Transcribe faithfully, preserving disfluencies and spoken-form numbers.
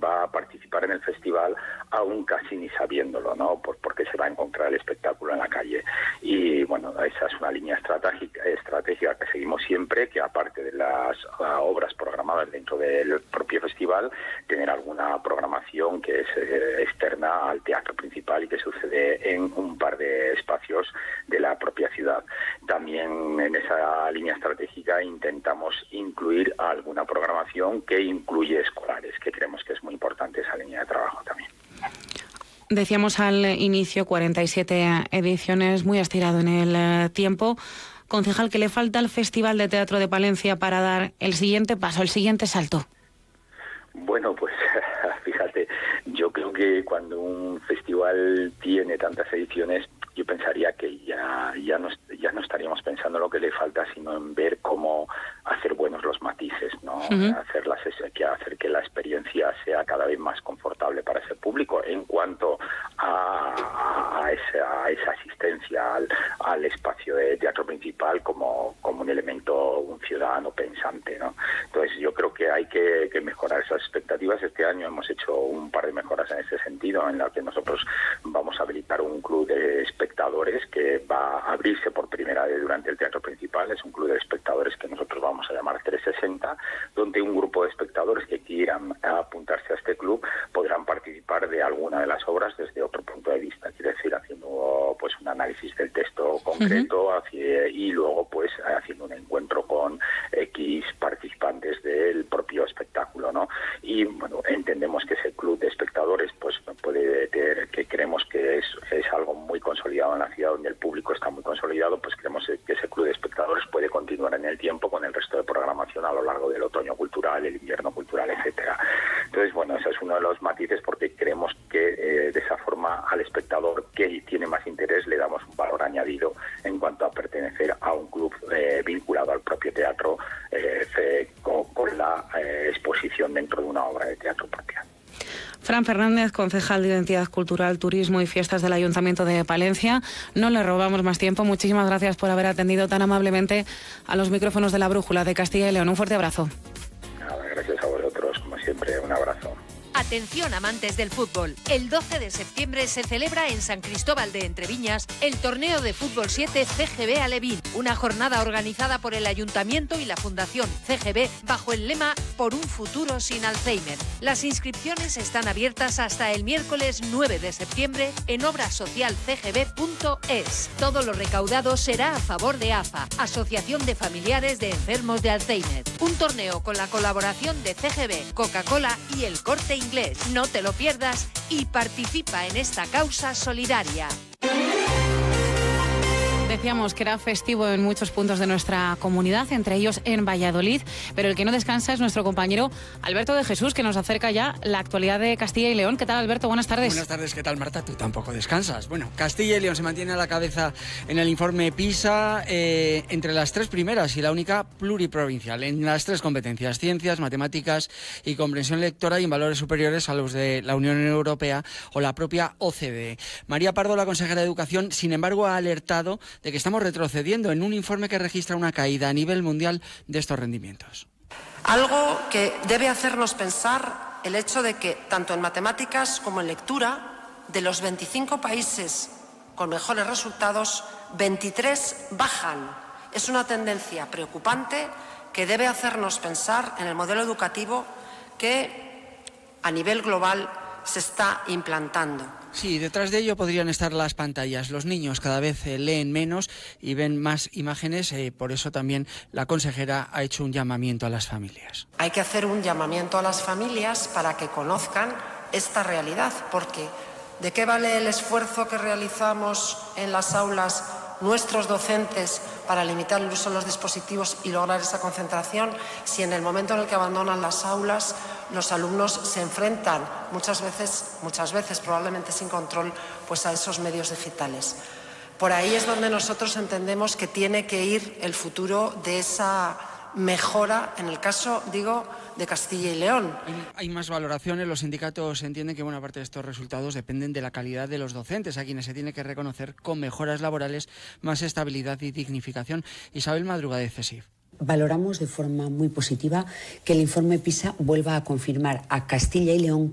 va a participar en el festival aún casi ni sabiéndolo, ¿no? Por, porque se va a encontrar el espectáculo en la calle. Y bueno, esa es una línea estratégica, estratégica que seguimos siempre, que aparte de las uh, obras programadas dentro del propio festival, tener alguna programación que es eh, externa al teatro principal y que sucede en un par de espacios de la propia ciudad. También en esa línea estratégica intentamos incluir alguna programación que incluye escolares, que creemos que es muy importante esa línea de trabajo también. Decíamos al inicio, cuarenta y siete ediciones, muy estirado en el tiempo. Concejal, ¿qué le falta al Festival de Teatro de Palencia para dar el siguiente paso, el siguiente salto? Bueno, pues fíjate, yo creo que cuando un festival tiene tantas ediciones, yo pensaría que ya ya no, ya no estaríamos pensando en lo que le falta, sino en ver cómo hacer buenos los matices, ¿no? Uh-huh. Hacer, las, que hacer que la experiencia sea cada vez más confortable para ese público en cuanto a, a, esa, a esa asistencia al, al espacio de teatro principal como, como un elemento, un ciudadano pensante, ¿no? Entonces yo creo que hay que, que mejorar esas expectativas. Este año hemos hecho un par de mejoras en ese sentido, en la que nosotros vamos a habilitar un club de espectadores que va a abrirse por primera vez durante el teatro principal. Es un club de espectadores que nosotros vamos a llamar trescientos sesenta, donde un grupo de espectadores que quieran apuntarse a este club podrán participar de alguna de las obras desde otro punto de vista, quiere decir haciendo pues un análisis del texto concreto, uh-huh. hacia, y luego pues haciendo un encuentro con X participantes del propio espectáculo, ¿no? Y bueno, entendemos que ese club de espectadores pues puede tener, que creemos que es, es algo muy consolidado en la ciudad, donde el público está muy consolidado, pues creemos que ese club de espectadores puede continuar en el tiempo con el resto de programación a lo largo del otoño cultural, el invierno cultural, etcétera. Entonces, bueno, ese es uno de los matices, porque creemos que eh, de esa forma al espectador que tiene más interés le damos un valor añadido en cuanto a pertenecer a un club eh, vinculado al propio teatro eh, fe, con, con la eh, exposición dentro de una obra de teatro propia. Fran Fernández, concejal de Identidad Cultural, Turismo y Fiestas del Ayuntamiento de Palencia. No le robamos más tiempo. Muchísimas gracias por haber atendido tan amablemente a los micrófonos de la Brújula de Castilla y León. Un fuerte abrazo. Nada, gracias a vosotros, como siempre. Un abrazo. Atención, amantes del fútbol. El doce de septiembre se celebra en San Cristóbal de Entreviñas el torneo de fútbol siete C G B Alevín, una jornada organizada por el Ayuntamiento y la Fundación C G B bajo el lema Por un futuro sin Alzheimer. Las inscripciones están abiertas hasta el miércoles nueve de septiembre en obrasocialcgb punto es. Todo lo recaudado será a favor de A F A, Asociación de Familiares de Enfermos de Alzheimer. Un torneo con la colaboración de C G B, Coca-Cola y El Corte Inglés. No te lo pierdas y participa en esta causa solidaria. Decíamos que era festivo en muchos puntos de nuestra comunidad, entre ellos en Valladolid, pero el que no descansa es nuestro compañero Alberto de Jesús, que nos acerca ya la actualidad de Castilla y León. ¿Qué tal, Alberto? Buenas tardes. Buenas tardes, ¿qué tal, Marta? Tú tampoco descansas. Bueno, Castilla y León se mantiene a la cabeza en el informe PISA, eh, entre las tres primeras y la única pluriprovincial, en las tres competencias: ciencias, matemáticas y comprensión lectora, y en valores superiores a los de la Unión Europea o la propia O C D E. María Pardo, la consejera de Educación, sin embargo, ha alertado de que estamos retrocediendo en un informe que registra una caída a nivel mundial de estos rendimientos. Algo que debe hacernos pensar el hecho de que, tanto en matemáticas como en lectura, de los veinticinco países con mejores resultados, veintitrés bajan. Es una tendencia preocupante que debe hacernos pensar en el modelo educativo que, a nivel global, se está implantando. Sí, detrás de ello podrían estar las pantallas. Los niños cada vez eh, leen menos y ven más imágenes, eh, por eso también la consejera ha hecho un llamamiento a las familias. Hay que hacer un llamamiento a las familias para que conozcan esta realidad, porque ¿de qué vale el esfuerzo que realizamos en las aulas nuestros docentes para limitar el uso de los dispositivos y lograr esa concentración, si en el momento en el que abandonan las aulas los alumnos se enfrentan muchas veces, muchas veces probablemente sin control, pues a esos medios digitales? Por ahí es donde nosotros entendemos que tiene que ir el futuro de esa mejora, en el caso, digo, de Castilla y León. Hay, hay más valoraciones. Los sindicatos entienden que buena parte de estos resultados dependen de la calidad de los docentes, a quienes se tiene que reconocer con mejoras laborales, más estabilidad y dignificación. Isabel Madruga, de CESIF. Valoramos de forma muy positiva que el informe PISA vuelva a confirmar a Castilla y León